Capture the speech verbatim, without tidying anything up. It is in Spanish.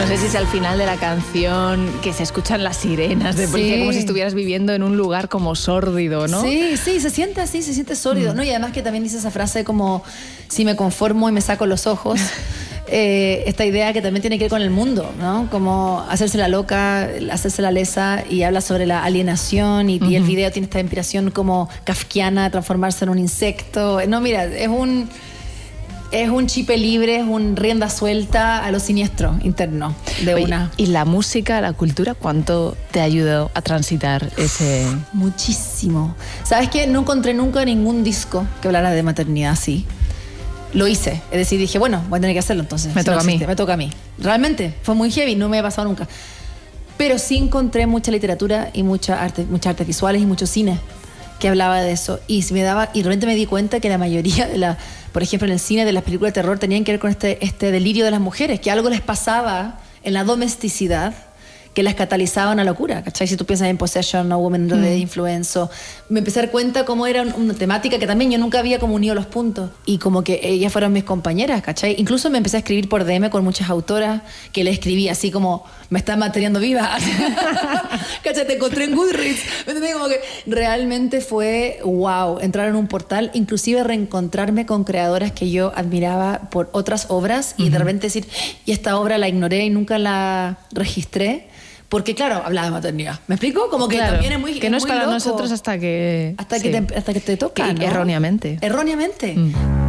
No sé si es al final de la canción que se escuchan las sirenas de policía, sí, como si estuvieras viviendo en un lugar como sórdido, ¿no? Sí, sí, se siente así, se siente sórdido, mm. ¿no? Y además que también dice esa frase como si me conformo y me saco los ojos. Eh, esta idea que también tiene que ver con el mundo, ¿no? Como hacerse la loca, hacerse la lesa, y habla sobre la alienación y, uh-huh. y el video tiene esta inspiración como kafkiana, transformarse en un insecto. No, mira, es un es un chipe libre, es un rienda suelta a lo siniestro interno de Oye, una. ¿Y la música, la cultura, cuánto te ayudó a transitar ese...? Muchísimo. ¿Sabes qué? No encontré nunca ningún disco que hablara de maternidad así. Lo hice, es decir, dije, bueno, voy a tener que hacerlo entonces. Me si toca no existe, a mí. Me toca a mí. Realmente, fue muy heavy, no me ha pasado nunca. Pero sí encontré mucha literatura y mucha arte, muchas artes visuales y mucho cine que hablaba de eso. Y me daba, y realmente me di cuenta que la mayoría de la, por ejemplo, en el cine de las películas de terror tenían que ver con este, este delirio de las mujeres, que algo les pasaba en la domesticidad que las catalizaba una locura, ¿cachai? Si tú piensas en Possession, No Woman Under the Influence, o me empecé a dar cuenta cómo era una temática que también yo nunca había como unido los puntos, y como que ellas fueron mis compañeras, ¿cachai? Incluso me empecé a escribir por D M con muchas autoras que le escribí así como, me están manteniendo viva, ¿cachai? Te encontré en Goodreads, ¿me entendés? Como que realmente fue wow, entrar en un portal, inclusive reencontrarme con creadoras que yo admiraba por otras obras, y uh-huh. de repente decir, y esta obra la ignoré y nunca la registré. Porque, claro, hablaba de maternidad. ¿Me explico? Como que claro, también es muy que no es es muy para loco. Nosotros hasta que... Hasta, sí. que, te, hasta que te toca, que, ¿no? Erróneamente. Erróneamente. Mm.